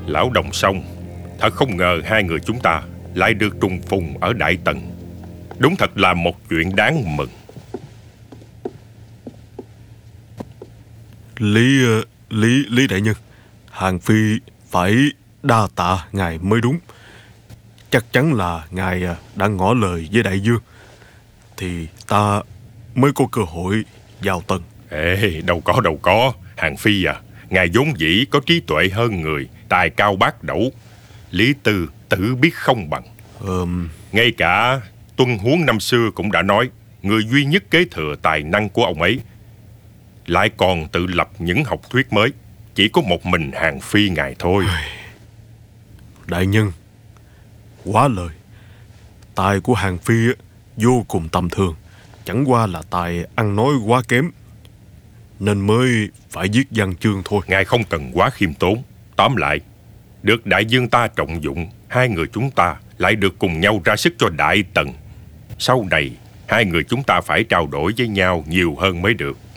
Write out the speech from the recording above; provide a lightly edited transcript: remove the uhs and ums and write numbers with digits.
Lão Đồng Sông, thật không ngờ hai người chúng ta lại được trùng phùng ở Đại Tần. Đúng thật là một chuyện đáng mừng. Lý đại nhân, Hàng Phi phải đa tạ ngài mới đúng. Chắc chắn là ngài đã ngỏ lời với đại vương, thì ta mới có cơ hội vào Tần. Đâu có. Hàng Phi à, ngài vốn dĩ có trí tuệ hơn người, tài cao bát đẩu, lý tư tử biết không bằng. Ngay cả Tuân Huống năm xưa cũng đã nói, người duy nhất kế thừa tài năng của ông ấy lại còn tự lập những học thuyết mới. Chỉ có một mình Hàng Phi ngài thôi. Đại nhân, quá lời. Tài của Hàng Phi vô cùng tầm thường, chẳng qua là tài ăn nói quá kém, nên mới phải viết văn chương thôi. Ngài không cần quá khiêm tốn. Tóm lại, được đại vương ta trọng dụng, hai người chúng ta lại được cùng nhau ra sức cho Đại Tần. Sau này hai người chúng ta phải trao đổi với nhau nhiều hơn mới được.